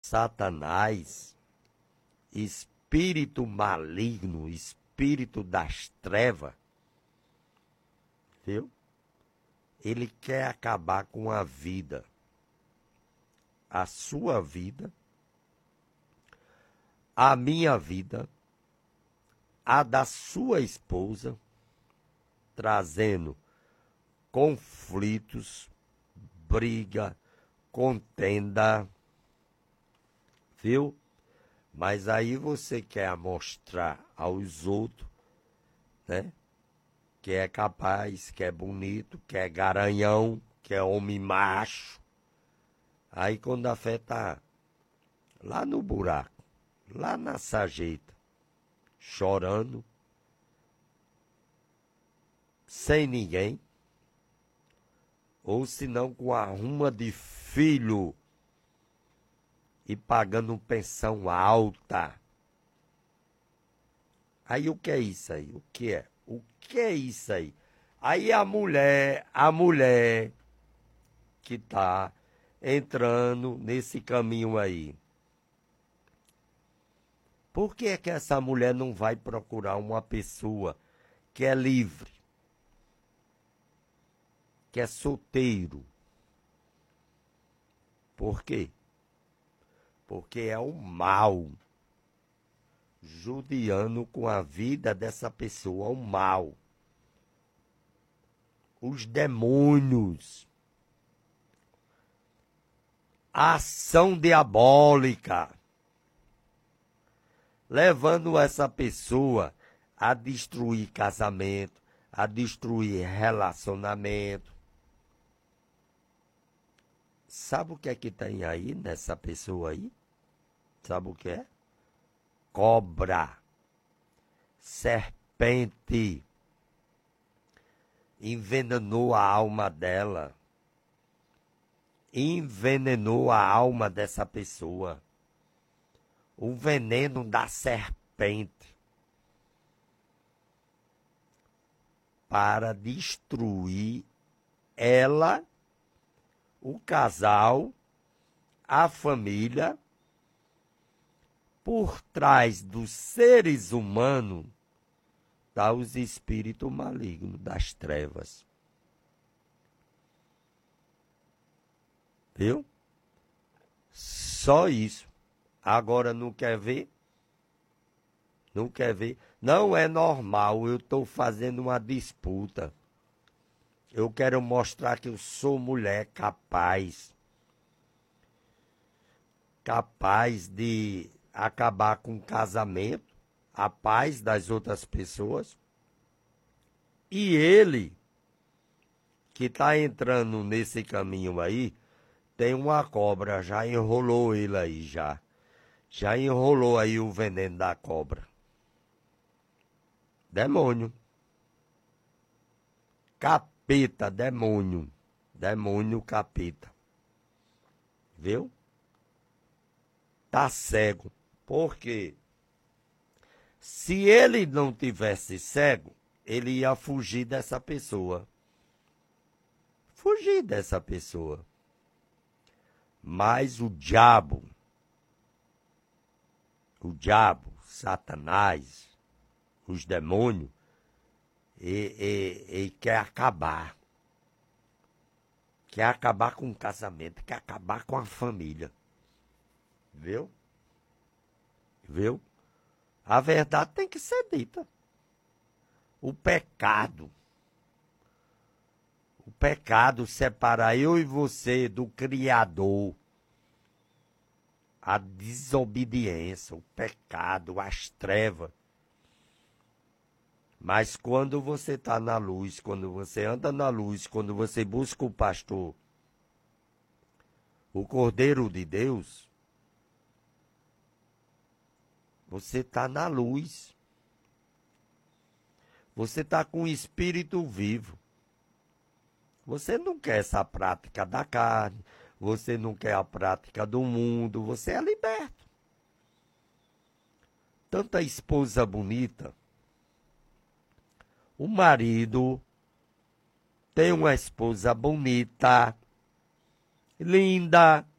Satanás, espírito maligno, espírito das trevas, viu? Ele quer acabar com a vida, a sua vida, a minha vida, a da sua esposa, trazendo conflitos, briga, contenda, viu? Mas aí você quer mostrar aos outros, né? Que é capaz, que é bonito, que é garanhão, que é homem macho. Aí quando a fé tá lá no buraco, lá na sarjeta, chorando, sem ninguém, ou se não com a ruma de filho e pagando pensão alta. Aí o que é isso aí? O que é? O que é isso aí? Aí a mulher que tá entrando nesse caminho aí. Por que é que essa mulher não vai procurar uma pessoa que é livre, que é solteiro? Por quê? Porque é o mal judiando com a vida dessa pessoa, o mal. Os demônios. A ação diabólica. Levando essa pessoa a destruir casamento, a destruir relacionamento. Sabe o que é que tem aí nessa pessoa aí? Sabe o que é? Cobra, serpente, envenenou a alma dela, envenenou a alma dessa pessoa, o veneno da serpente, para destruir ela, o casal, a família. Por trás dos seres humanos, está os espíritos malignos das trevas. Viu? Só isso. Agora não quer ver? Não quer ver? Não é normal, eu estou fazendo uma disputa. Eu quero mostrar que eu sou mulher capaz. Capaz de acabar com o casamento, a paz das outras pessoas. E ele, que está entrando nesse caminho aí, tem uma cobra, já enrolou ele aí, já. Já enrolou aí o veneno da cobra. Demônio. Capeta, demônio. Demônio, capeta. Viu? Tá cego. Por quê? Se ele não tivesse cego, ele ia fugir dessa pessoa. Fugir dessa pessoa. Mas o diabo, Satanás, os demônios, ele quer acabar. Quer acabar com o casamento, quer acabar com a família. Viu? Viu? A verdade tem que ser dita. O pecado separa eu e você do Criador. A desobediência, o pecado, as trevas. Mas quando você está na luz, quando você anda na luz, quando você busca o pastor, o Cordeiro de Deus, você está na luz. Você está com o espírito vivo. Você não quer essa prática da carne, você não quer a prática do mundo, você é liberto. Tanta esposa bonita. O marido tem uma esposa bonita, linda,